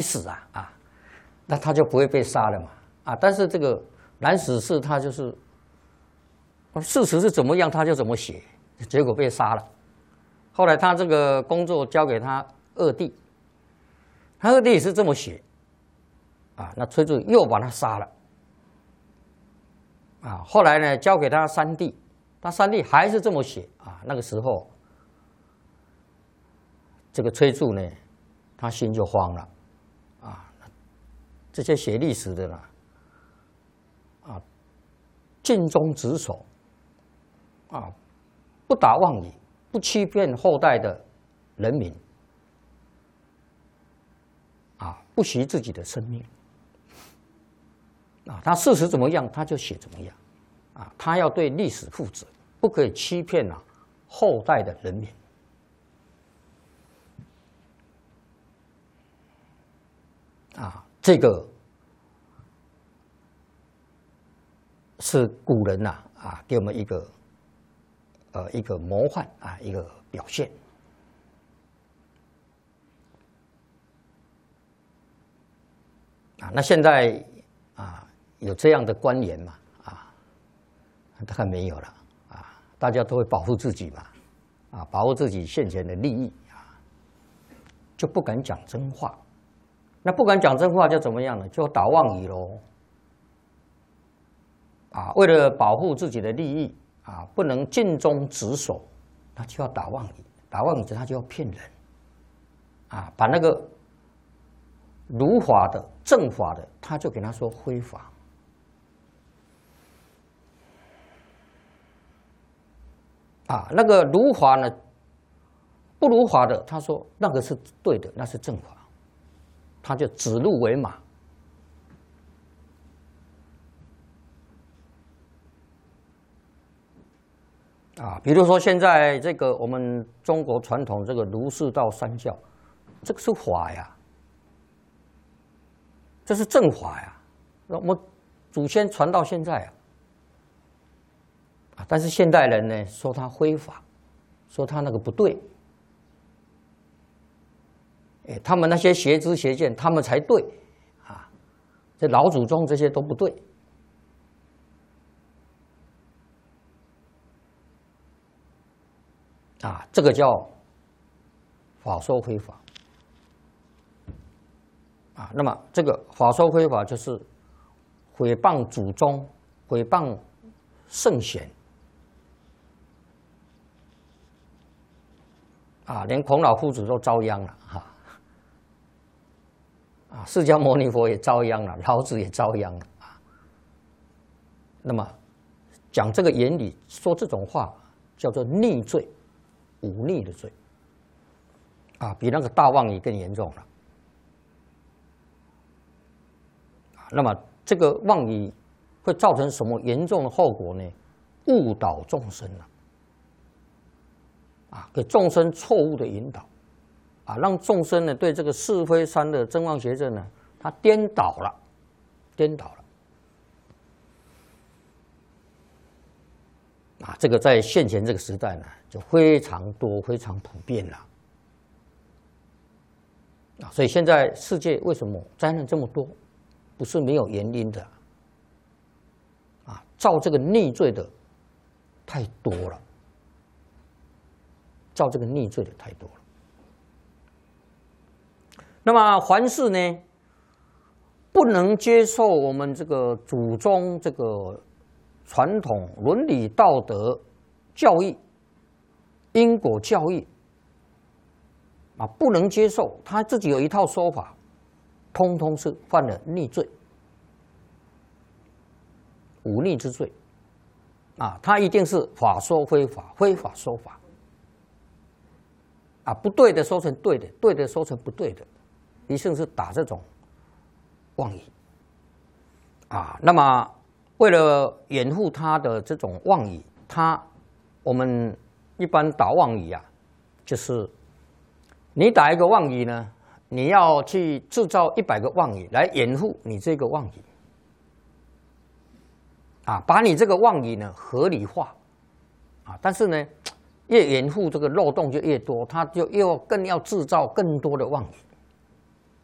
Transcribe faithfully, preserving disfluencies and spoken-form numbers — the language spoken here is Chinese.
死啊啊，那他就不会被杀了嘛啊。但是这个蓝史是他就是，事实是怎么样他就怎么写，结果被杀了。后来他这个工作交给他二弟，他二弟也是这么写，啊，那崔杼又把他杀了。啊，后来呢，交给他三弟，他三弟还是这么写啊。那个时候，这个崔杼呢，他心就慌了，啊，这些写历史的呢，啊，尽忠职守，啊，不打妄语，不欺骗后代的人民，啊，不惜自己的生命。啊，他事实怎么样，他就写怎么样，啊，他要对历史负责，不可以欺骗啊后代的人民。啊，这个是古人呐啊，给我们一个呃一个模范啊，一个表现。啊，那现在啊。有这样的官员嘛？啊，大概没有了啊！大家都会保护自己嘛，啊，保护自己现前的利益啊，就不敢讲真话。那不敢讲真话就怎么样呢？就打妄语喽。啊，为了保护自己的利益啊，不能尽忠职守，他就要打妄语。打妄语他就要骗人，啊，把那个如法的、正法的，他就给他说非法。啊，那个如法呢，不如法的，他说那个是对的，那是正法，他就指鹿为马。啊，比如说现在这个我们中国传统这个儒释道三教，这个是法呀，这是正法呀，那我们祖先传到现在啊。但是现代人呢，说他非法，说他那个不对，哎，他们那些邪知邪见，他们才对，啊，这老祖宗这些都不对，啊，这个叫法说非法，啊，那么这个法说非法就是诽谤祖宗，诽谤圣贤。啊，连孔老夫子都遭殃了哈！啊，释迦牟尼佛也遭殃了，老子也遭殃了啊。那么，讲这个言理，说这种话，叫做逆罪，忤逆的罪，啊，比那个大妄语更严重了。那么，这个妄语会造成什么严重的后果呢？误导众生了。啊，给众生错误的引导，啊，让众生呢对这个是非三的真妄邪正呢，他颠倒了，颠倒了。啊，这个在现前这个时代呢，就非常多、非常普遍了。啊，所以现在世界为什么灾难这么多，不是没有原因的。啊，造这个逆罪的太多了。造这个逆罪的太多了。那么凡事呢，不能接受我们这个祖宗这个传统伦理道德教义、因果教义啊，不能接受，他自己有一套说法，通通是犯了逆罪、忤逆之罪啊，他一定是法说非法，非法说法。啊，不对的说成对的，对的说成不对的，一定是打这种妄语啊。那么，为了掩护他的这种妄语，他我们一般打妄语啊，就是你打一个妄语呢，你要去制造一百个妄语来掩护你这个妄语啊，把你这个妄语呢合理化啊，但是呢。越掩护这个漏洞就越多，他就又更要制造更多的妄语。